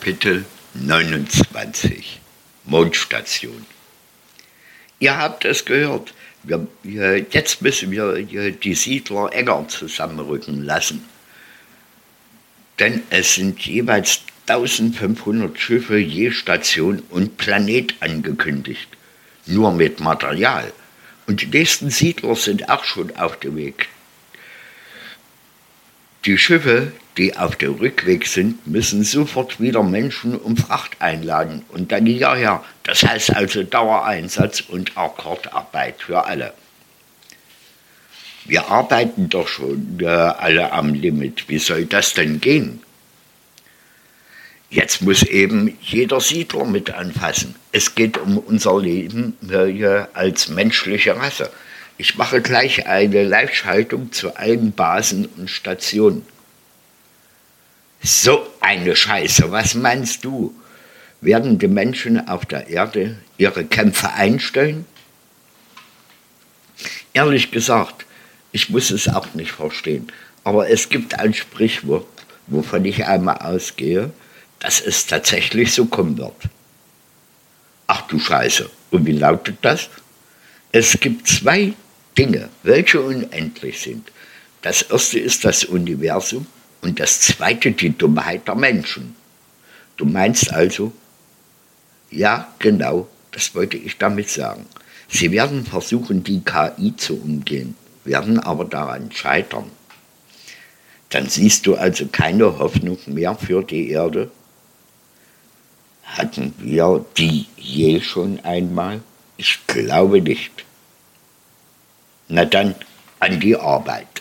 Kapitel 29 Mondstation. Ihr habt es gehört, jetzt müssen wir die Siedler enger zusammenrücken lassen. Denn es sind jeweils 1500 Schiffe je Station und Planet angekündigt. Nur mit Material. Und die nächsten Siedler sind auch schon auf dem Weg. Die Schiffe, die auf dem Rückweg sind, müssen sofort wieder Menschen um Fracht einladen und dann hierher. Das heißt also Dauereinsatz und Akkordarbeit für alle. Wir arbeiten doch schon alle am Limit. Wie soll das denn gehen? Jetzt muss eben jeder Siedler mit anfassen. Es geht um unser Leben als menschliche Rasse. Ich mache gleich eine Live-Schaltung zu allen Basen und Stationen. So eine Scheiße, was meinst du? Werden die Menschen auf der Erde ihre Kämpfe einstellen? Ehrlich gesagt, ich muss es auch nicht verstehen, aber es gibt ein Sprichwort, wovon ich einmal ausgehe, dass es tatsächlich so kommen wird. Ach du Scheiße, und wie lautet das? Es gibt zwei Dinge, welche unendlich sind. Das erste ist das Universum und das zweite die Dummheit der Menschen. Du meinst also? Ja, genau, das wollte ich damit sagen. Sie werden versuchen, die KI zu umgehen, werden aber daran scheitern. Dann siehst du also keine Hoffnung mehr für die Erde? Hatten wir die je schon einmal? Ich glaube nicht. Na dann, an die Arbeit.